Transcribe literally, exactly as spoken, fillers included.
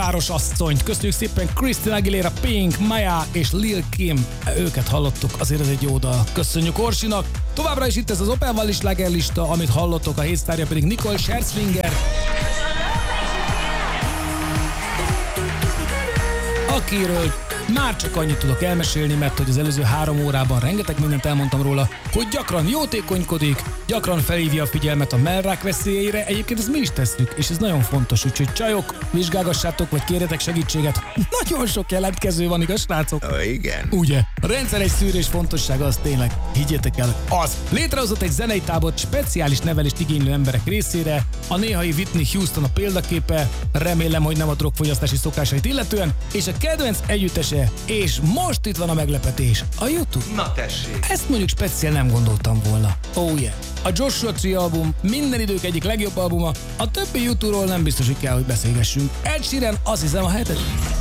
főváros asszonyt. Köszönjük szépen Christina Aguilera, Pink, Maya és Lil Kim. Őket hallottuk, azért ez egy jó dal. Köszönjük Orsinak. Továbbra is itt ez az Open Valley slágerlista, amit hallottok, a hétsztárja pedig Nicole Scherzinger, akiről már csak annyit tudok elmesélni, mert hogy az előző három órában rengeteg mindent elmondtam róla, hogy gyakran jótékonykodik, gyakran felhívja a figyelmet a mellrák veszélyeire, egyébként ezt mi is tesszük, és ez nagyon fontos, úgyhogy csajok, vizsgálgassátok, vagy kérjetek segítséget. Nagyon sok jelentkező van, igaz, srácok? Ó, igen. Ugye? A rendszer egy szűrés fontossága az tényleg, higgyétek el, az. Létrehozott egy zenei tábort speciális nevelést igénylő emberek részére, a néhai Whitney Houston a példaképe, remélem, hogy nem a drogfogyasztási szokásait illetően, és a kedvenc együttese, és most itt van a meglepetés, a YouTube. Na tessék. Ezt mondjuk speciál nem gondoltam volna. Oh yeah. A Joshua Tree album minden idők egyik legjobb albuma, a többi YouTube-ról nem biztos, hogy kell, hogy beszélgessünk. Ed Sheeran, azt hiszem a hetedik.